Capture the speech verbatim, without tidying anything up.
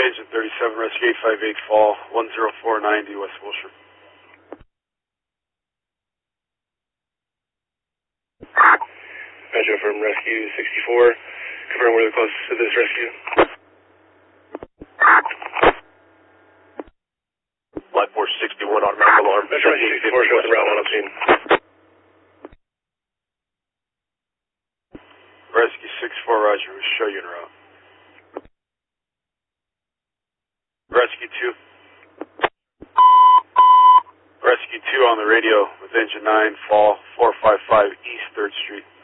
Agent thirty-seven, Rescue eight five eight, fall, one zero four ninety, West Wilshire. Metro from Rescue sixty-four, confirm we're the closest to this rescue. Flight four sixty-one, automatic alarm. Metro Rescue sixty-four, show us around on scene. Rescue six four, roger, we'll show you en route. Rescue two. Rescue two on the radio with engine nine, fall, four five five East third Street.